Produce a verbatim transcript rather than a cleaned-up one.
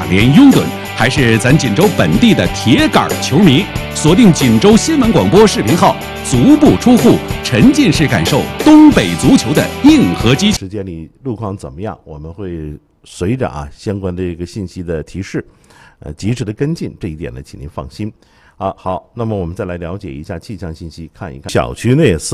大连拥趸，还是咱锦州本地的铁杆球迷？锁定锦州新闻广播视频号，足不出户，沉浸式感受东北足球的硬核激情。 时间里路况怎么样？我们会随着啊相关的这个信息的提示，呃，及时的跟进。这一点呢，请您放心。啊，好，那么我们再来了解一下气象信息，看一看小区内